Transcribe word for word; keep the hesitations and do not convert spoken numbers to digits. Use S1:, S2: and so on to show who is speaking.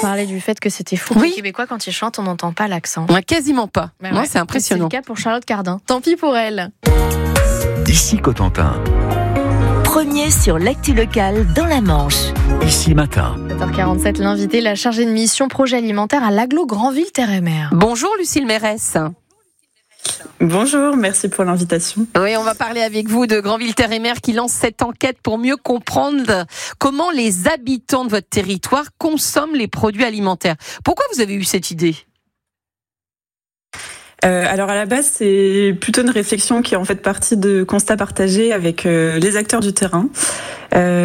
S1: parlait du fait que c'était fou.
S2: Oui.
S1: Les Québécois, quand ils chantent, on n'entend pas l'accent.
S2: Ouais, quasiment pas.
S1: Bah
S2: Non,
S1: ouais.
S2: c'est impressionnant.
S1: C'est le cas pour Charlotte Cardin. Tant pis pour elle.
S3: Ici Cotentin,
S4: Premier sur l'actu locale dans la Manche.
S3: ici matin.
S1: sept heures quarante-sept, l'invité, la chargée de mission projet alimentaire à l'Agglo Granville-Terre-et-Mer.
S2: Bonjour Lucille Mérès.
S5: Bonjour, merci pour l'invitation.
S2: Oui, on va parler avec vous de Granville-Terre-et-Mer qui lance cette enquête pour mieux comprendre comment les habitants de votre territoire consomment les produits alimentaires. Pourquoi vous avez eu cette idée ?
S5: Euh, alors à la base, c'est plutôt une réflexion qui est en fait partie de constats partagés avec euh, les acteurs du terrain. Euh,